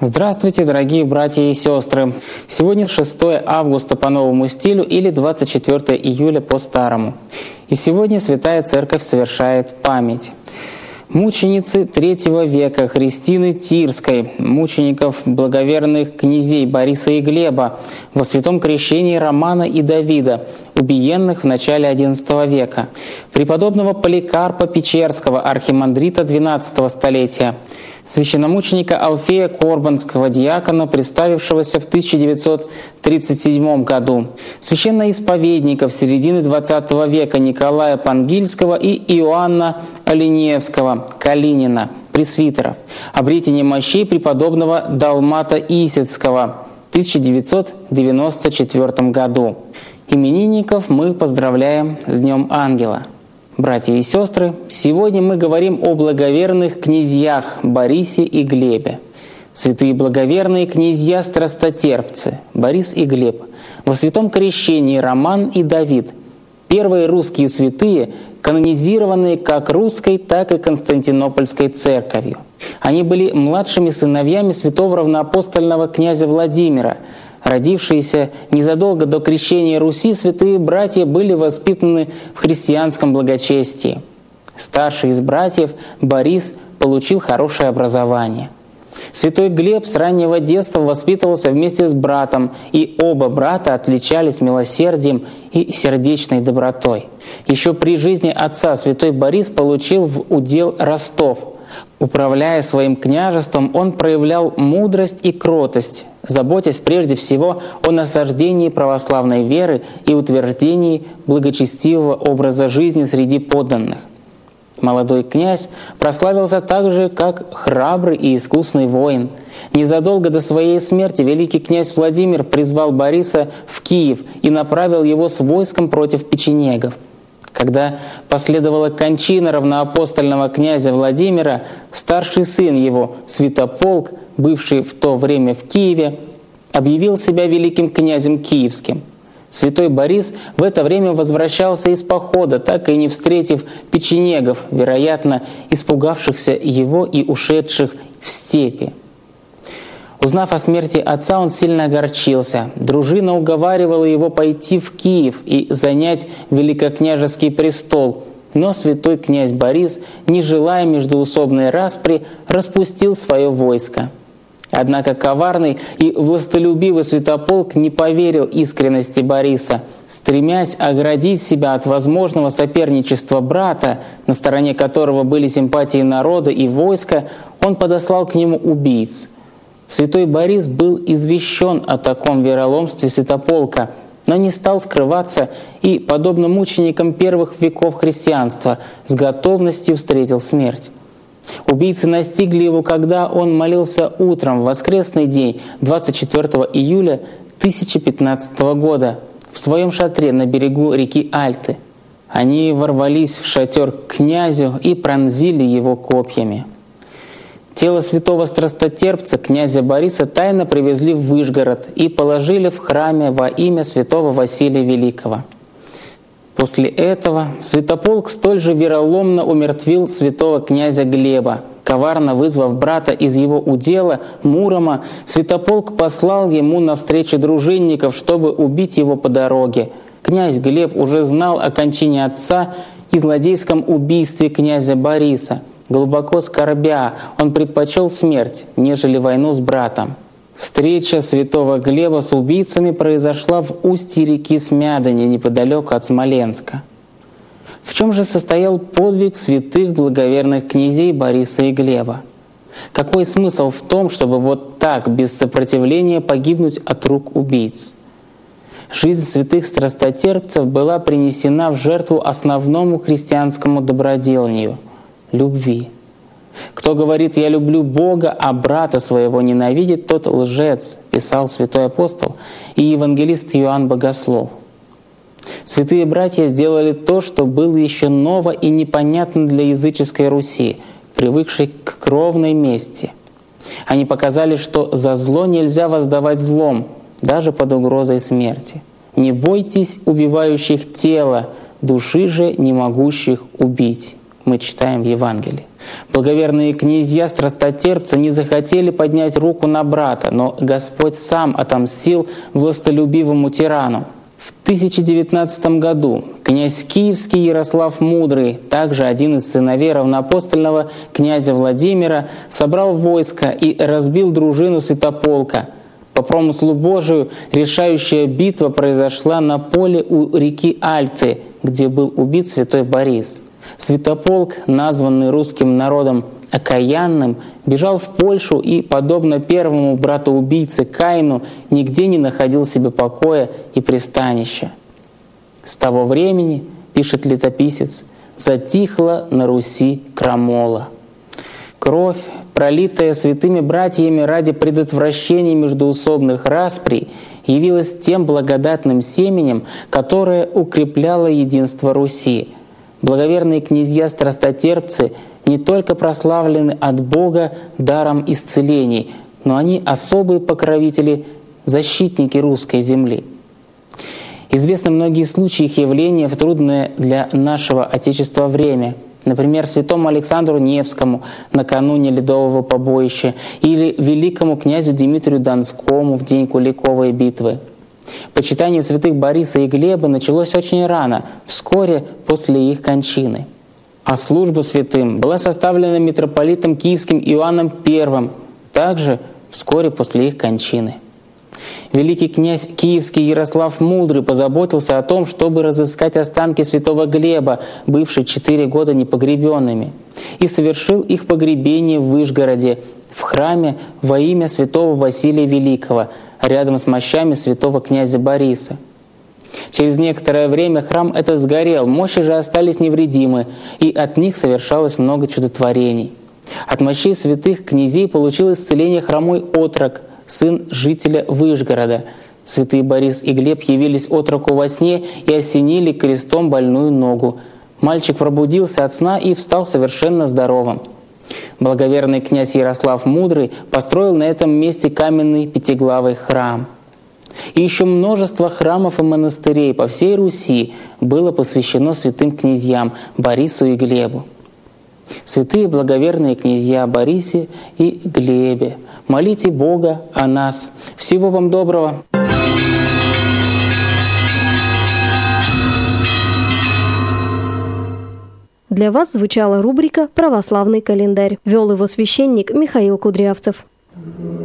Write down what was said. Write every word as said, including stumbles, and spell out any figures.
Здравствуйте, дорогие братья и сестры! Сегодня шестое августа по новому стилю или двадцать четвёртое июля по старому. И сегодня Святая Церковь совершает память мученицы третьего века Христины Тирской, мучеников благоверных князей Бориса и Глеба, во святом крещении Романа и Давида, убиенных в начале одиннадцатого века, преподобного Поликарпа Печерского, архимандрита двенадцатого столетия, священномученика Алфея Корбанского, диакона, представившегося в тысяча девятьсот тридцать седьмом году, священноисповедников середины двадцатого века Николая Пангильского и Иоанна Оленевского, Калинина, пресвитеров, обретение мощей преподобного Далмата Исицкого в тысяча девятьсот девяносто четвёртом году. Именинников мы поздравляем с Днем Ангела. Братья и сестры, сегодня мы говорим о благоверных князьях Борисе и Глебе. Святые благоверные князья-страстотерпцы Борис и Глеб, во святом крещении Роман и Давид, первые русские святые, канонизированные как русской, так и константинопольской церковью. Они были младшими сыновьями святого равноапостольного князя Владимира. Родившиеся незадолго до крещения Руси, святые братья были воспитаны в христианском благочестии. Старший из братьев, Борис, получил хорошее образование. Святой Глеб с раннего детства воспитывался вместе с братом, и оба брата отличались милосердием и сердечной добротой. Еще при жизни отца святой Борис получил в удел Ростов. Управляя своим княжеством, он проявлял мудрость и кротость, заботясь прежде всего о насаждении православной веры и утверждении благочестивого образа жизни среди подданных. Молодой князь прославился также как храбрый и искусный воин. Незадолго до своей смерти великий князь Владимир призвал Бориса в Киев и направил его с войском против печенегов. Когда последовала кончина равноапостольного князя Владимира, старший сын его, Святополк, бывший в то время в Киеве, объявил себя великим князем киевским. Святой Борис в это время возвращался из похода, так и не встретив печенегов, вероятно, испугавшихся его и ушедших в степи. Узнав о смерти отца, он сильно огорчился. Дружина уговаривала его пойти в Киев и занять великокняжеский престол. Но святой князь Борис, не желая междоусобной распри, распустил свое войско. Однако коварный и властолюбивый Святополк не поверил искренности Бориса. Стремясь оградить себя от возможного соперничества брата, на стороне которого были симпатии народа и войска, он подослал к нему убийц. Святой Борис был извещен о таком вероломстве Святополка, но не стал скрываться и, подобно мученикам первых веков христианства, с готовностью встретил смерть. Убийцы настигли его, когда он молился утром в воскресный день двадцать четвёртого июля тысяча пятнадцатого года в своем шатре на берегу реки Альты. Они ворвались в шатер к князю и пронзили его копьями. Тело святого страстотерпца князя Бориса тайно привезли в Выжгород и положили в храме во имя святого Василия Великого. После этого Святополк столь же вероломно умертвил святого князя Глеба. Коварно вызвав брата из его удела, Мурома, Святополк послал ему навстречу дружинников, чтобы убить его по дороге. Князь Глеб уже знал о кончине отца и злодейском убийстве князя Бориса. Глубоко скорбя, он предпочел смерть, нежели войну с братом. Встреча святого Глеба с убийцами произошла в устье реки Смядане, неподалеку от Смоленска. В чем же состоял подвиг святых благоверных князей Бориса и Глеба? Какой смысл в том, чтобы вот так, без сопротивления, погибнуть от рук убийц? Жизнь святых страстотерпцев была принесена в жертву основному христианскому доброделанию — любви. «Кто говорит, я люблю Бога, а брата своего ненавидит, тот лжец», писал святой апостол и евангелист Иоанн Богослов. Святые братья сделали то, что было еще ново и непонятно для языческой Руси, привыкшей к кровной мести. Они показали, что за зло нельзя воздавать злом, даже под угрозой смерти. «Не бойтесь убивающих тело, души же не могущих убить», мы читаем в Евангелии. Благоверные князья-страстотерпцы не захотели поднять руку на брата, но Господь сам отомстил властолюбивому тирану. В тысяча девятнадцатом году князь Киевский Ярослав Мудрый, также один из сыновей равноапостольного князя Владимира, собрал войско и разбил дружину Святополка. По промыслу Божию решающая битва произошла на поле у реки Альты, где был убит святой Борис. Святополк, названный русским народом окаянным, бежал в Польшу и, подобно первому братоубийце Каину, нигде не находил себе покоя и пристанища. С того времени, пишет летописец, затихла на Руси крамола. Кровь, пролитая святыми братьями ради предотвращения междоусобных расприй, явилась тем благодатным семенем, которое укрепляло единство Руси. Благоверные князья-страстотерпцы не только прославлены от Бога даром исцелений, но они особые покровители, защитники русской земли. Известны многие случаи их явления в трудное для нашего Отечества время. Например, святому Александру Невскому накануне Ледового побоища или великому князю Дмитрию Донскому в день Куликовой битвы. Почитание святых Бориса и Глеба началось очень рано, вскоре после их кончины. А служба святым была составлена митрополитом Киевским Иоанном Первым, также вскоре после их кончины. Великий князь Киевский Ярослав Мудрый позаботился о том, чтобы разыскать останки святого Глеба, бывшие четыре года непогребенными, и совершил их погребение в Вышгороде, в храме во имя святого Василия Великого, рядом с мощами святого князя Бориса. Через некоторое время храм этот сгорел, мощи же остались невредимы, и от них совершалось много чудотворений. От мощей святых князей получил исцеление хромой отрок, сын жителя Вышгорода. Святые Борис и Глеб явились отроку во сне и осенили крестом больную ногу. Мальчик пробудился от сна и встал совершенно здоровым. Благоверный князь Ярослав Мудрый построил на этом месте каменный пятиглавый храм. И еще множество храмов и монастырей по всей Руси было посвящено святым князьям Борису и Глебу. Святые благоверные князья Борисе и Глебе, молите Бога о нас. Всего вам доброго! Для вас звучала рубрика «Православный календарь». Вел его священник Михаил Кудрявцев.